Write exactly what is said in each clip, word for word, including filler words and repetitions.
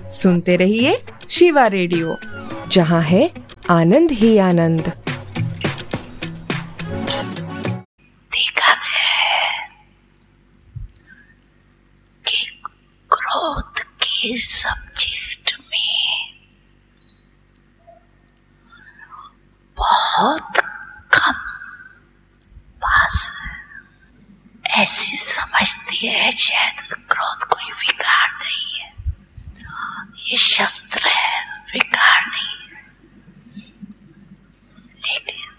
सुनते रहिए शिवा रेडियो, जहाँ है आनंद ही आनंद। देखा गया है कि क्रोध के सब्जेक्ट में बहुत कम पास ऐसी समझती है शायद क्रोध कोई विकार नहीं है, ये शस्त्र है, विकार नहीं है। लेकिन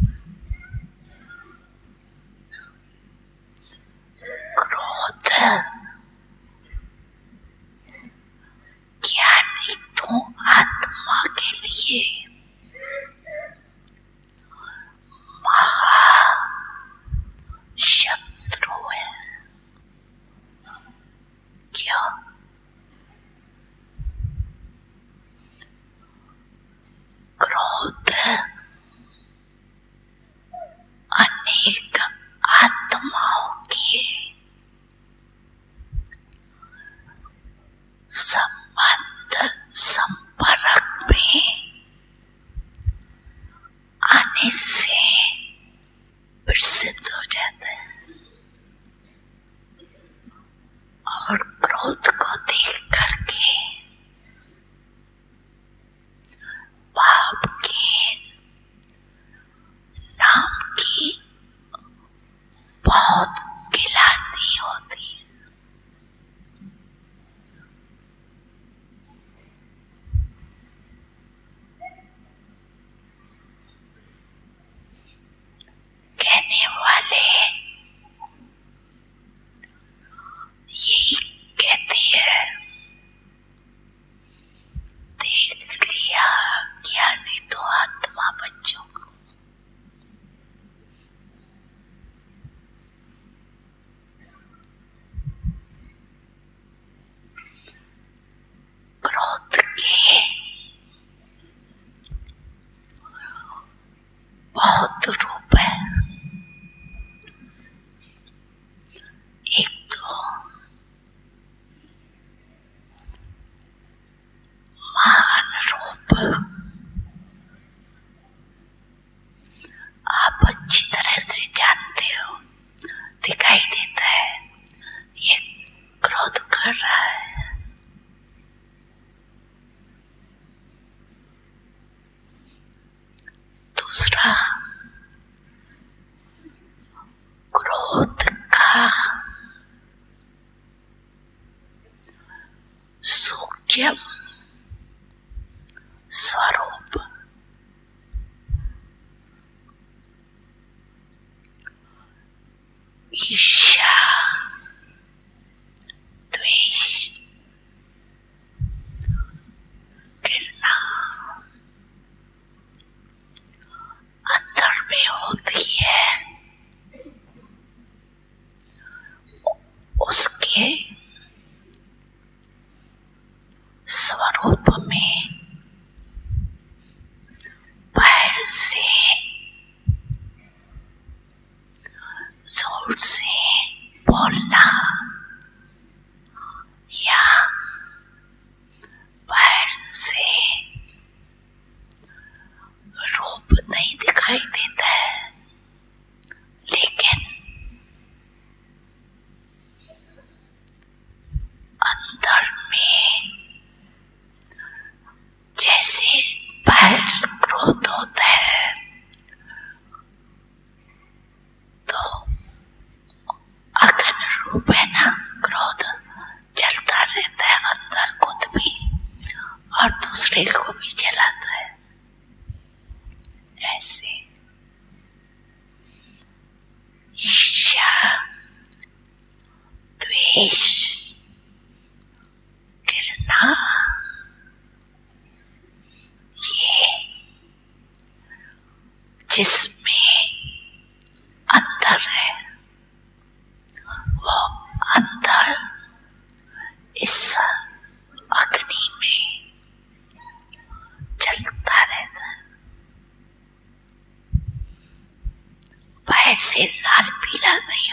क्रोध ज्ञानी तो आत्मा के लिए महा शत्रु है। क्यों? क्रोध अनेक आत्माओं के संबंध संपर्क में आने से प्रसिद्ध हो जाता है और क्रोध को देख करके पाप के नाम की बहुत गिलानी होती है। कहने वाले यही कहती है, देख लिया ज्ञानी तो आत्मा बच्चों को। क्रोध के बहुत रूप है। एक तो महान रूप आप अच्छी तरह से जानते हो, दिखाई देता है, ये क्रोध कर रहा है। दूसरा, क्रोध का सूक्ष्म स्वरूप ईर्ष्या, द्वेष, घृणा अंदर में होती है। उसके स्वरूप में बाहर से जोर से बोलना या बाहर से रूप नहीं दिखाई देता है, लेकिन अंदर में जैसे बाहर क्रोध होता है तो अखंड रूप है ना, क्रोध चलता रहता है अंदर, खुद भी और दूसरे को भी चलाता है। ऐसे ईर्ष्या, द्वेष, घृणा, ये जिसमें अंदर है, वो अंदर इस अग्नि में चलता रहता है। बाहर से लाल पीला नहीं